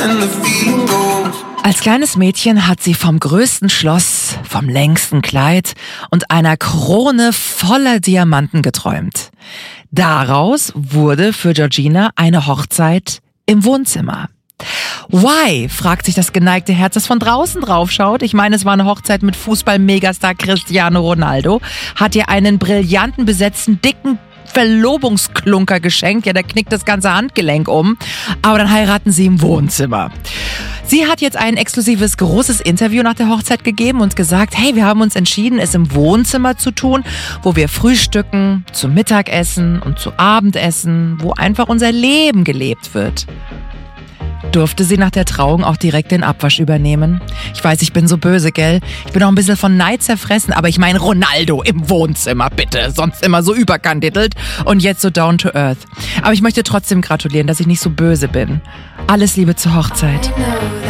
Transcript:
Als kleines Mädchen hat sie vom größten Schloss, vom längsten Kleid und einer Krone voller Diamanten geträumt. Daraus wurde für Georgina eine Hochzeit im Wohnzimmer. Why? Fragt sich das geneigte Herz, das von draußen drauf schaut. Ich meine, es war eine Hochzeit mit Fußball-Megastar Cristiano Ronaldo. Hat ihr einen brillanten, besetzten, dicken Verlobungsklunker geschenkt. Ja, der knickt das ganze Handgelenk um. Aber dann heiraten sie im Wohnzimmer. Sie hat jetzt ein exklusives, großes Interview nach der Hochzeit gegeben und gesagt, hey, wir haben uns entschieden, es im Wohnzimmer zu tun, wo wir frühstücken, zum Mittagessen und zu Abendessen, wo einfach unser Leben gelebt wird. Durfte sie nach der Trauung auch direkt den Abwasch übernehmen? Ich weiß, ich bin so böse, gell? Ich bin auch ein bisschen von Neid zerfressen, aber ich meine Ronaldo im Wohnzimmer, bitte. Sonst immer so überkandidelt und jetzt so down to earth. Aber ich möchte trotzdem gratulieren, dass ich nicht so böse bin. Alles Liebe zur Hochzeit.